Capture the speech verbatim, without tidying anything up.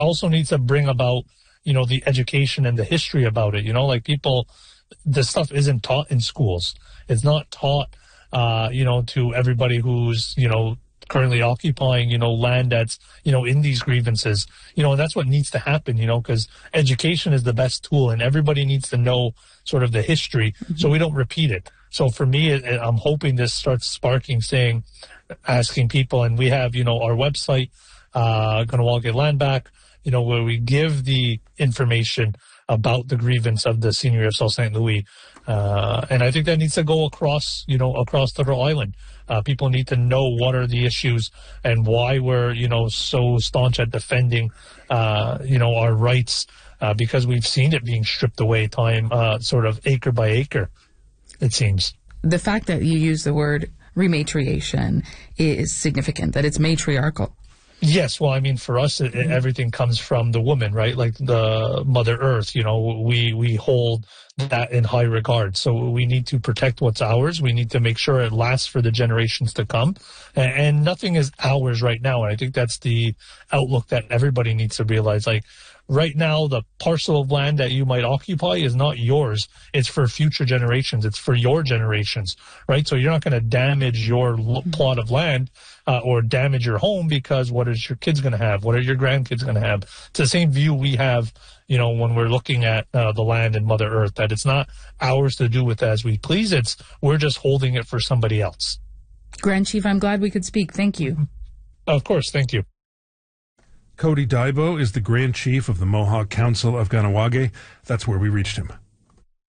also needs to bring about, you know, the education and the history about it. You know, like people, this stuff isn't taught in schools. It's not taught, uh, you know, to everybody who's, you know, currently occupying, you know, land that's, you know, in these grievances. You know, and that's what needs to happen, you know, because education is the best tool and everybody needs to know sort of the history mm-hmm. so we don't repeat it. So for me, it, it, I'm hoping this starts sparking, saying, asking people, and we have, you know, our website, uh, Kahnawake Land Back, you know, where we give the information about the grievance of the senior of South Saint Louis. Uh, and I think that needs to go across, you know, across the island. Uh, people need to know what are the issues and why we're, you know, so staunch at defending, uh, you know, our rights, uh, because we've seen it being stripped away time, uh, sort of acre by acre, it seems. The fact that you use the word rematriation is significant, that it's matriarchal. Yes, well, I mean, for us, it, it, everything comes from the woman, right? Like the Mother Earth, you know, we, we hold that in high regard. So we need to protect what's ours. We need to make sure it lasts for the generations to come. And, and nothing is ours right now. And I think that's the outlook that everybody needs to realize. Like, right now, the parcel of land that you might occupy is not yours. It's for future generations. It's for your generations, right? So you're not going to damage your l- plot of land uh, or damage your home, because what is your kids going to have? What are your grandkids going to have? It's the same view we have, you know, when we're looking at uh, the land and Mother Earth, that it's not ours to do with as we please. It's we're just holding it for somebody else. Grand Chief, I'm glad we could speak. Thank you. Of course. Thank you. Cody Daibo is the Grand Chief of the Mohawk Council of Kahnawake. That's where we reached him.